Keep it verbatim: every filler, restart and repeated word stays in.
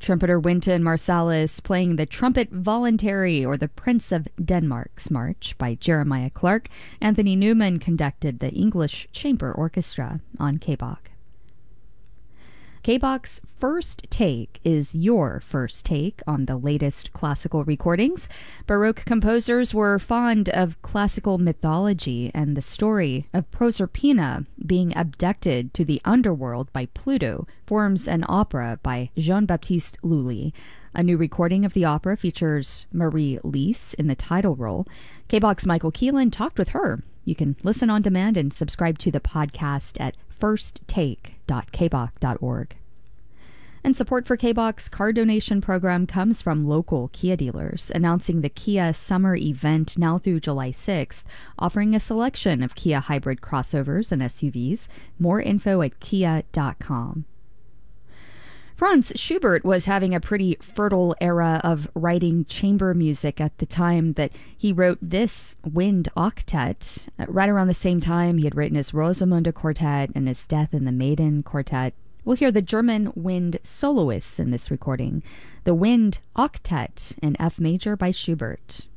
Trumpeter Wynton Marsalis playing the Trumpet Voluntary, or the Prince of Denmark's March by Jeremiah Clark. Anthony Newman conducted the English Chamber Orchestra on K B O C. K B O C's First Take is your first take on the latest classical recordings. Baroque composers were fond of classical mythology, and the story of Proserpina being abducted to the underworld by Pluto forms an opera by Jean-Baptiste Lully. A new recording of the opera features Marie Lees in the title role. K B O C's Michael Keelan talked with her. You can listen on demand and subscribe to the podcast at first take dot k b o c dot org. And support for K B O C's car donation program comes from local Kia dealers, announcing the Kia Summer Event now through July sixth, offering a selection of Kia hybrid crossovers and S U Vs. More info at kia dot com. Franz Schubert was having a pretty fertile era of writing chamber music at the time that he wrote this wind octet. Right around the same time, he had written his Rosamunde Quartet and his Death in the Maiden Quartet. We'll hear the German wind soloists in this recording, the Wind Octet in F major by Schubert.